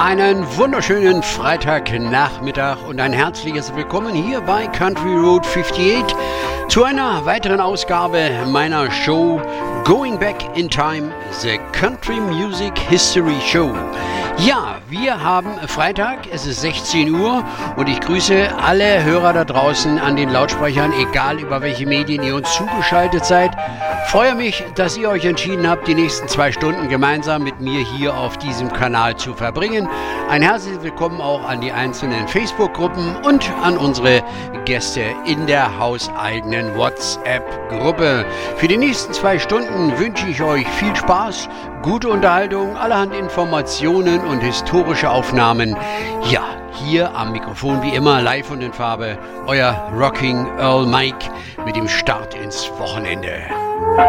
Einen wunderschönen Freitagnachmittag und ein herzliches Willkommen hier bei Country Road 58 zu einer weiteren Ausgabe meiner Show Going Back in Time, The Country Music History Show. Ja, wir haben Freitag, es ist 16 Uhr und ich grüße alle Hörer da draußen an den Lautsprechern, egal über welche Medien ihr uns zugeschaltet seid. Freue mich, dass ihr euch entschieden habt, die nächsten 2 Stunden gemeinsam mit mir hier auf diesem Kanal zu verbringen. Ein herzliches Willkommen auch an die einzelnen Facebook-Gruppen und an unsere Gäste in der hauseigenen WhatsApp-Gruppe. Für die nächsten 2 Stunden wünsche ich euch viel Spaß, gute Unterhaltung, allerhand Informationen und historische Aufnahmen. Ja, hier am Mikrofon wie immer live und in Farbe, euer Rocking Earl Mike mit dem Start ins Wochenende.